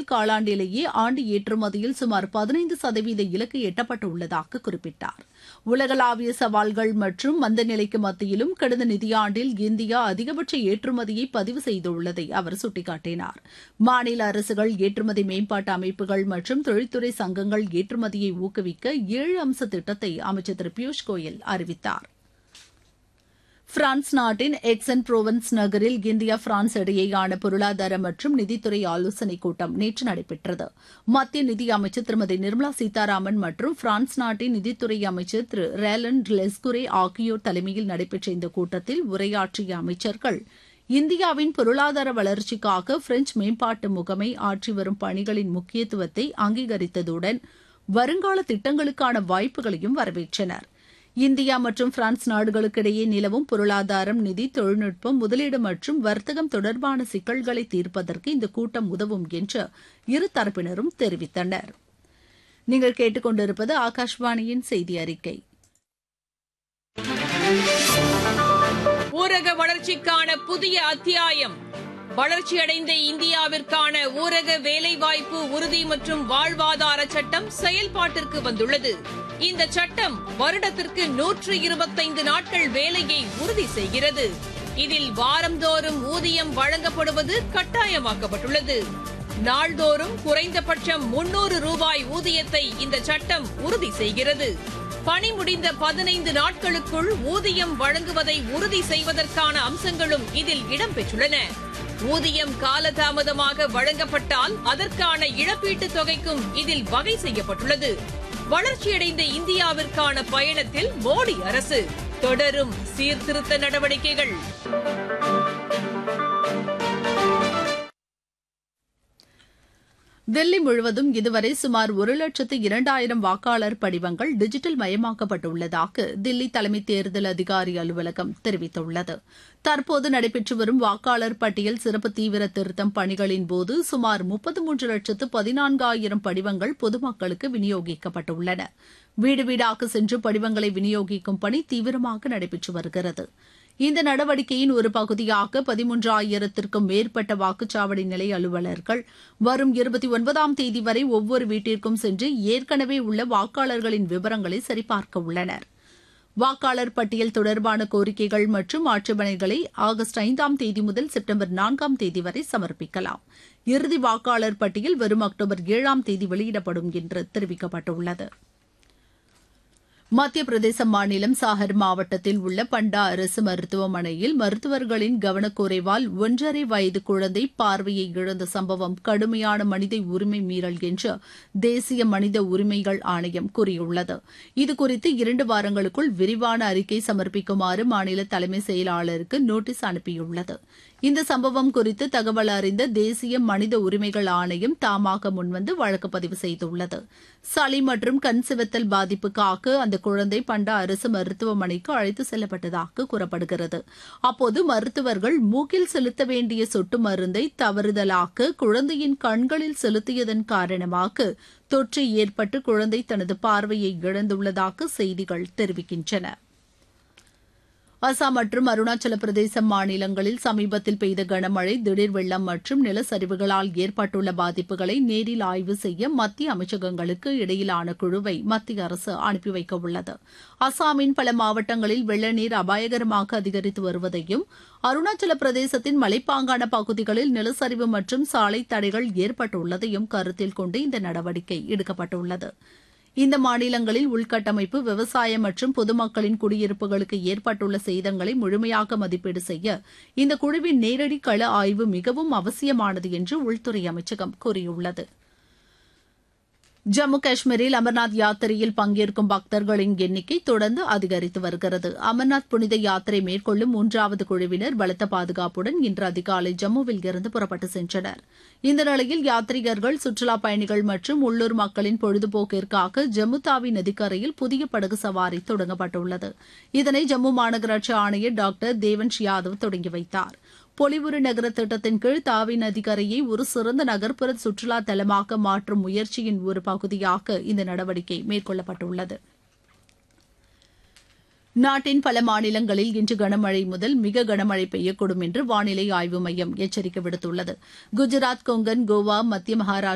முதல் காலாண்டிலேயே ஆண்டு ஏற்றுமதியில் சுமார் 15% இலக்கு எட்டப்பட்டுள்ளதாக குறிப்பிட்டார். உலகளாவிய சவால்கள் மற்றும் மந்த நிலைக்கு மத்தியிலும் கடந்த நிதியாண்டில் இந்தியா அதிகபட்ச ஏற்றுமதியை பதிவு செய்துள்ளதை அவர் சுட்டிக்காட்டினார். மாநில அரசுகள், ஏற்றுமதி மேம்பாட்டு அமைப்புகள் மற்றும் தொழில்துறை சங்கங்கள் ஏற்றுமதியை ஊக்குவிக்க 7 அம்ச திட்டத்தை அமைச்சர் திரு பியூஷ் கோயல் அறிவித்தார். பிரான்ஸ் நாட்டின் எக்ஸ்-என்-புரோவன்ஸ் நகரில் இந்தியா பிரான்ஸ் இடையேயான பொருளாதார மற்றும் நிதித்துறை ஆலோசனைக் கூட்டம் நேற்று நடைபெற்றது. மத்திய நிதி அமைச்சர் திருமதி நிர்மலா சீதாராமன் மற்றும் பிரான்ஸ் நாட்டின் நிதித்துறை அமைச்சர் திரு ரேலண்ட் லெஸ்குரே ஆகியோர் தலைமையில் நடைபெற்ற இந்த கூட்டத்தில் உரையாற்றிய அமைச்சர்கள், இந்தியாவின் பொருளாதார வளர்ச்சிக்காக பிரெஞ்ச் மேம்பாட்டு முகமை ஆற்றி வரும் பணிகளின் முக்கியத்துவத்தை அங்கீகரித்ததுடன் வருங்கால திட்டங்களுக்கான வாய்ப்புகளையும் வரவேற்றனர். இந்தியா மற்றும் பிரான்ஸ் நாடுகளுக்கிடையே நிலவும் பொருளாதாரம், நிதி, தொழில்நுட்பம், முதலீடு மற்றும் வர்த்தகம் தொடர்பான சிக்கல்களை தீர்ப்பதற்கு இந்த கூட்டம் உதவும் என்று இரு தரப்பினரும் தெரிவித்தனர். நீங்கள் கேட்டுக்கொண்டிருப்பது ஆகாஷ்வாணியின் செய்தி அறிக்கை. ஊரக வளர்ச்சிக்கான புதிய அத்தியாயம். வளர்ச்சியடைந்த இந்தியாவிற்கான ஊரக வேலைவாய்ப்பு உறுதி மற்றும் வாழ்வாதார சட்டம் செயல்பாட்டிற்கு வந்துள்ளது. இந்த சட்டம் வருடத்திற்கு 125 நாட்கள் வேலையை உறுதி செய்கிறது. இதில் வாரந்தோறும் ஊதியம் வழங்கப்படுவது கட்டாயமாக்கப்பட்டுள்ளது. நாள்தோறும் குறைந்தபட்சம் 300 ரூபாய் ஊதியத்தை இந்த சட்டம் உறுதி செய்கிறது. பணி முடிந்த 15 நாட்களுக்குள் ஊதியம் வழங்குவதை உறுதி செய்வதற்கான அம்சங்களும் இதில் இடம்பெற்றுள்ளன. ஊதியம் காலதாமதமாக வழங்கப்பட்டால் அதற்கான இழப்பீட்டுத் தொகைக்கும் இதில் வகை செய்யப்பட்டுள்ளது. வளர்ச்சியடைந்த இந்தியாவிற்கான பயணத்தில் மோடி அரசு தொடரும் சீர்திருத்த நடவடிக்கைகள். தில்லி முழுவதும் இதுவரை சுமார் 1,02,000 வாக்காளர் படிவங்கள் டிஜிட்டல் மயமாக்கப்பட்டுள்ளதாக தில்லி தலைமை தேர்தல் அதிகாரி அலுவலகம் தெரிவித்துள்ளது. தற்போது நடைபெற்று வரும் வாக்காளர் பட்டியல் சிறப்பு தீவிர திருத்தம் பணிகளின்போது சுமார் 33,14,000 படிவங்கள் பொதுமக்களுக்கு விநியோகிக்கப்பட்டுள்ளன. வீடு வீடாக சென்று படிவங்களை விநியோகிக்கும் பணி தீவிரமாக நடைபெற்று வருகிறது. இந்த நடவடிக்கையின் ஒரு பகுதியாக 13,000த்திற்கும் மேற்பட்ட வாக்குச்சாவடி நிலைய அலுவலர்கள் வரும் 29ஆம் தேதி வரை ஒவ்வொரு வீட்டிற்கும் சென்று ஏற்கனவே உள்ள வாக்காளர்களின் விவரங்களை சரிபார்க்க உள்ளனர். வாக்காளர் பட்டியல் தொடர்பான கோரிக்கைகள் மற்றும் ஆட்சேபனைகளை ஆகஸ்ட் 5ஆம் தேதி முதல் செப்டம்பர் 4ஆம் தேதி வரை சமர்ப்பிக்கலாம். இறுதி வாக்காளர் பட்டியல் வரும் அக்டோபர் 7ஆம் தேதி வெளியிடப்படும் என்று தெரிவிக்கப்பட்டுள்ளது. மத்திய பிரதேச மாநிலம் சாகர் மாவட்டத்தில் உள்ள பண்டா அரசு மருத்துவமனையில் மருத்துவர்களின் கவனக்குறைவால் 1.5 வயது குழந்தை பார்வையை இழந்த சம்பவம் கடுமையான மனித உரிமை மீறல் என்று தேசிய மனித உரிமைகள் ஆணையம் கூறியுள்ளது. இதுகுறித்து 2 வாரங்களுக்குள் விரிவான அறிக்கை சமர்ப்பிக்குமாறு மாநில தலைமை செயலாளருக்கு நோட்டீஸ் அனுப்பியுள்ளது. இந்த சம்பவம் குறித்து தகவல் அறிந்த தேசிய மனித உரிமைகள் ஆணையம் தாமாக முன்வந்து வழக்கு பதிவு செய்துள்ளது. சளி மற்றும் கண் சிவத்தல் பாதிப்புக்காக அந்த குழந்தை பண்டா அரசு மருத்துவமனைக்கு அழைத்து செல்லப்பட்டதாக கூறப்படுகிறது. அப்போது மருத்துவர்கள் மூக்கில் செலுத்த வேண்டிய சொட்டு மருந்தை தவறுதலாக குழந்தையின் கண்களில் செலுத்தியதன் காரணமாக தொற்று ஏற்பட்டு குழந்தை தனது பார்வையை இழந்துள்ளதாக செய்திகள் தெரிவிக்கின்றன. அசாம் மற்றும் அருணாச்சல பிரதேச மாநிலங்களில் சமீபத்தில் பெய்த கனமழை, திடீர் வெள்ளம் மற்றும் நிலச்சரிவுகளால் ஏற்பட்டுள்ள பாதிப்புகளை நேரில் ஆய்வு செய்ய மத்திய அமைச்சகங்களுக்கு இடையிலான குழுவை மத்திய அரசு அனுப்பி வைக்க உள்ளது. அசாமின் பல மாவட்டங்களில் வெள்ள நீர் அபாயகரமாக அதிகரித்து வருவதையும், அருணாச்சல பிரதேசத்தின் மலைப்பாங்கான பகுதிகளில் நிலச்சரிவு மற்றும் சாலை தடைகள் ஏற்பட்டுள்ளதையும் கருத்தில் கொண்டு இந்த நடவடிக்கை எடுக்கப்பட்டுள்ளது. இந்த மாநிலங்களில் உள்கட்டமைப்பு, விவசாயம் மற்றும் பொதுமக்களின் குடியிருப்புகளுக்கு ஏற்பட்டுள்ள சேதங்களை முழுமையாக மதிப்பீடு செய்ய இந்த குழுவின் நேரடி கள ஆய்வு மிகவும் அவசியமானது என்று உள்துறை அமைச்சகம் கூறியுள்ளது. ஜம்மு காஷ்மீரில் அமர்நாத் யாத்திரையில் பங்கேற்கும் பக்தர்களின் எண்ணிக்கை தொடர்ந்து அதிகரித்து வருகிறது. அமர்நாத் புனித யாத்திரை மேற்கொள்ளும் 3வது குழுவினர் பலத்த பாதுகாப்புடன் இன்று அதிகாலை ஜம்முவில் இருந்து புறப்பட்டு சென்றனர். இந்த நிலையில் யாத்ரீகர்கள், சுற்றுலாப் பயணிகள் மற்றும் உள்ளூர் மக்களின் பொழுதுபோக்கிற்காக ஜம்மு தாவி நதிக்கரையில் புதிய படகு சவாரி தொடங்கப்பட்டுள்ளது. இதனை ஜம்மு மாநகராட்சி ஆணையர் டாக்டர் தேவன்ஷ் யாதவ் தொடங்கி வைத்தார். பொலிவுறு நகர திட்டத்தின் கீழ் தாவி நதிக்கரையை ஒரு சிறந்த நகர்ப்புற சுற்றுலா தலமாக மாற்றும் முயற்சியின் ஒரு பகுதியாக இந்த நடவடிக்கை மேற்கொள்ளப்பட்டுள்ளது. நாட்டின் பல மாநிலங்களில் இன்று கனமழை முதல் மிக கனமழை பெய்யக்கூடும் என்று வானிலை ஆய்வு மையம் எச்சரிக்கை விடுத்துள்ளது. குஜராத், கொங்கன், கோவா, மத்திய மகாராஷ்டிரா,